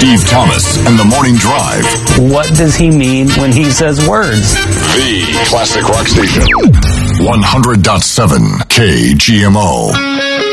Steve Thomas and the Morning Drive. What does he mean when he says words? The Classic Rock Station. 100.7 KGMO.